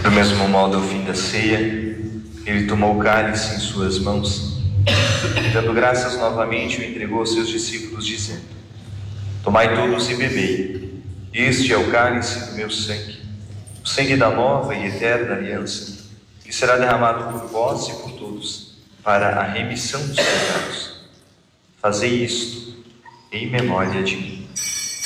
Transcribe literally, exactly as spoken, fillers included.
Do mesmo modo, ao fim da ceia, ele tomou o cálice em suas mãos e, dando graças novamente, o entregou aos seus discípulos, dizendo: Tomai todos e bebei, este é o cálice do meu sangue, o sangue da nova e eterna aliança, que será derramado por vós e por todos, para a remissão dos pecados. Fazei isto em memória de mim.